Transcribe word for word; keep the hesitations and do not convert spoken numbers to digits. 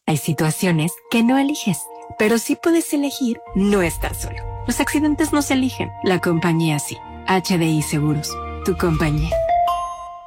Hay situaciones que no eliges, pero sí puedes elegir no estar solo. Los accidentes no se eligen, la compañía sí. H D I Seguros, tu compañía.